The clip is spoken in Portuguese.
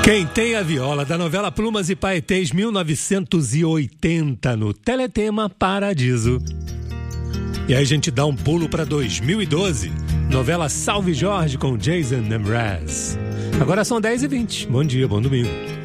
Quem tem a viola, da novela Plumas e Paetês, 1980, no Teletema Paradiso. E aí a gente dá um pulo para 2012, novela Salve Jorge com Jason Mraz. Agora são 10h20. Bom dia, bom domingo.